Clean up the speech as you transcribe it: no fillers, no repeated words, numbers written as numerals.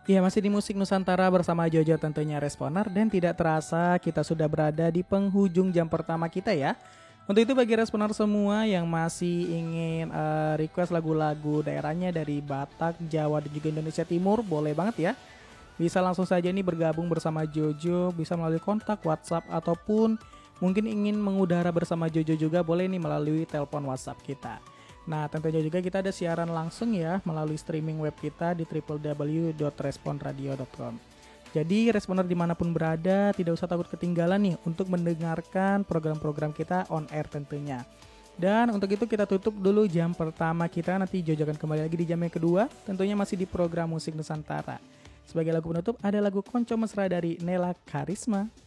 Ya, masih di Musik Nusantara bersama Jojo tentunya Responer dan tidak terasa kita sudah berada di penghujung jam pertama kita ya. Untuk itu bagi Responer semua yang masih ingin request lagu-lagu daerahnya dari Batak, Jawa dan juga Indonesia Timur, boleh banget ya. Bisa langsung saja nih bergabung bersama Jojo, bisa melalui kontak WhatsApp ataupun mungkin ingin mengudara bersama Jojo juga boleh nih melalui telepon WhatsApp kita. Nah, tentunya juga kita ada siaran langsung ya melalui streaming web kita di www.responradio.com. Jadi, responer dimanapun berada tidak usah takut ketinggalan nih untuk mendengarkan program-program kita on air tentunya. Dan untuk itu kita tutup dulu jam pertama kita, nanti Jojo akan kembali lagi di jam yang kedua, tentunya masih di program Musik Nusantara. Sebagai lagu penutup ada lagu Konco Mesra dari Nela Karisma.